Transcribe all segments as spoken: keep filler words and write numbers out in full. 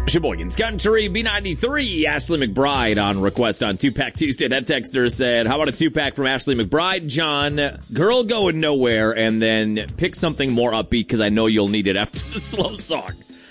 Sheboygan's Country, B ninety-three, Ashley McBride on request on Two-Pack Tuesday. That texter said, how about a two-pack from Ashley McBride? John, Girl Going Nowhere, and then pick something more upbeat because I know you'll need it after the slow song.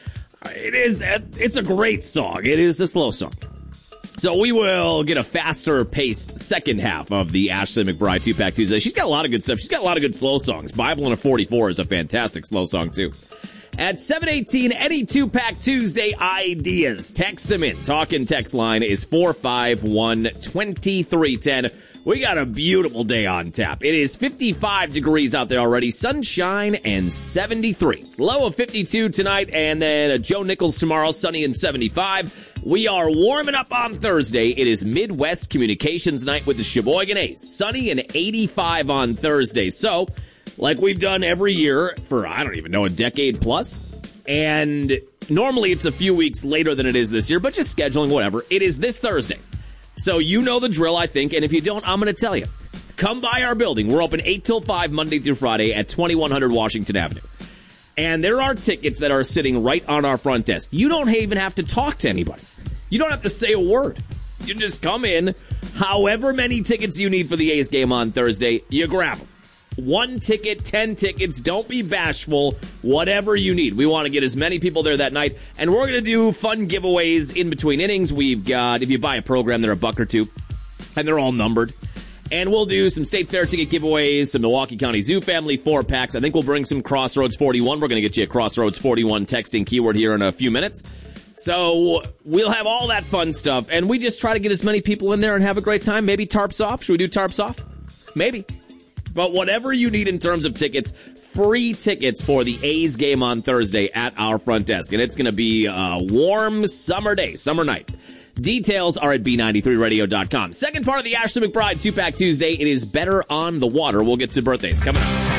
It is, it's a great song. It is a slow song. So we will get a faster-paced second half of the Ashley McBride Two-Pack Tuesday. She's got a lot of good stuff. She's got a lot of good slow songs. Bible in a forty-four is a fantastic slow song, too. At seven eighteen, any Two-Pack Tuesday ideas, text them in. Talk and text line is four five one, two three one zero. We got a beautiful day on tap. It is fifty-five degrees out there already, sunshine and seventy-three. Low of fifty-two tonight, and then a Joe Nichols tomorrow, sunny and seventy-five. We are warming up on Thursday. It is Midwest Communications Night with the Sheboygan A's. Sunny and eighty-five on Thursday. So, like we've done every year for, I don't even know, a decade plus. And normally it's a few weeks later than it is this year, but just scheduling, whatever. It is this Thursday. So you know the drill, I think, and if you don't, I'm going to tell you. Come by our building. We're open eight till five Monday through Friday at twenty-one hundred Washington Avenue. And there are tickets that are sitting right on our front desk. You don't even have to talk to anybody. You don't have to say a word. You just come in. However many tickets you need for the A's game on Thursday, you grab them. One ticket, ten tickets, don't be bashful, whatever you need. We want to get as many people there that night, and we're going to do fun giveaways in between innings. We've got, if you buy a program, they're a buck or two, and they're all numbered. And we'll do some State Fair ticket giveaways, some Milwaukee County Zoo Family four-packs. I think we'll bring some Crossroads forty-one. We're going to get you a Crossroads forty-one texting keyword here in a few minutes. So we'll have all that fun stuff, and we just try to get as many people in there and have a great time. Maybe tarps off. Should we do tarps off? Maybe. But whatever you need in terms of tickets, free tickets for the A's game on Thursday at our front desk. And it's going to be a warm summer day, summer night. Details are at B ninety-three radio dot com. Second part of the Ashley McBride Two-Pack Tuesday. It is Better on the Water. We'll get to birthdays coming up.